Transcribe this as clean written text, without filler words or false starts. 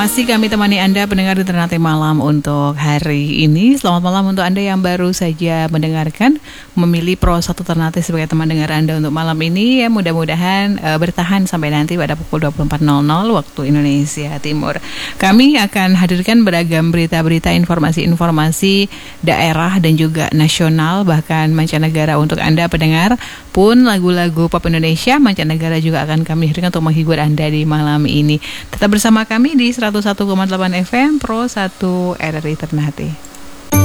Masih kami temani Anda pendengar di Ternate Malam untuk hari ini. Selamat malam untuk Anda yang baru saja mendengarkan, memilih Pro 1 Ternate sebagai teman dengar Anda untuk malam ini. Ya, mudah-mudahan bertahan sampai nanti pada pukul 24.00 waktu Indonesia Timur. Kami akan hadirkan beragam berita-berita, informasi-informasi daerah dan juga nasional, bahkan mancanegara untuk Anda pendengar. Pun lagu-lagu pop Indonesia mancanegara juga akan kami hadirkan untuk menghibur Anda di malam ini. Tetap bersama kami di 101,8 FM Pro 1 RRI Ternate.